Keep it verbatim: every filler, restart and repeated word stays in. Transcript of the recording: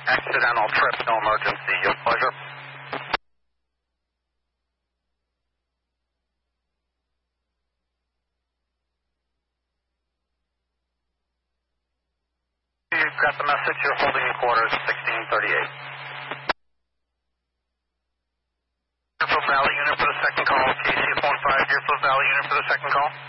Accidental trip, no emergency. Your pleasure. You've got the message. You're holding in quarters, sixteen thirty-eight. Deerfield Valley unit for the second call. K C F one five, Deerfield Valley unit for the second call.